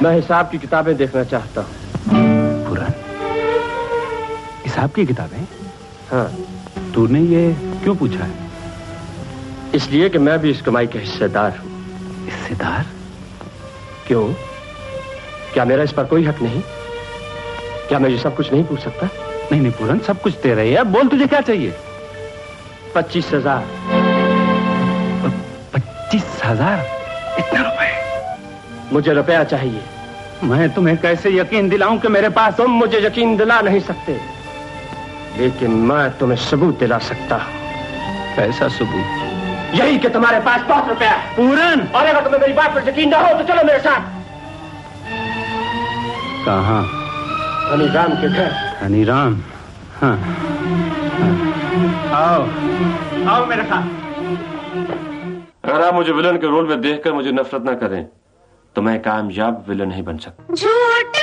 मैं हिसाब की किताबें देखना चाहता हूँ। पूरन, हिसाब की किताबें? हाँ। तूने ये क्यों पूछा है? इसलिए कि मैं भी इस कमाई का हिस्सेदार हूँ। हिस्सेदार? क्यों? क्या मेरा इस पर कोई हक नहीं? क्या मैं ये सब कुछ नहीं पूछ सकता? नहीं नहीं पूरन, सब कुछ तेरा ही है। बोल, तुझे क्या चाहिए? 25,000। 25,000? इतना रुपए? मुझे रुपया चाहिए। मैं तुम्हें कैसे यकीन दिलाऊं कि मेरे पास? तुम मुझे यकीन दिला नहीं सकते, लेकिन मैं तुम्हें सबूत दिला सकता हूँ। कैसा सबूत? यही कि तुम्हारे पास बहुत रुपया है। पूरन! और अगर तुम्हें मेरी बात पर यकीन ना हो तो चलो मेरे साथ। कहाँ? हनीराम के घर। हनीराम? हाँ। आओ आओ मेरे साथ। अगर आप मुझे विलन के रोल में देखकर मुझे नफरत ना करें तो मैं कामयाब विलन नहीं बन सकता। झूठ